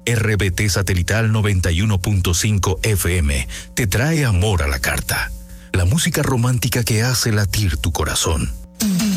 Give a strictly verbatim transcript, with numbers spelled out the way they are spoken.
R B T Satelital noventa y uno punto cinco F M te trae amor a la carta. La música romántica que hace latir tu corazón.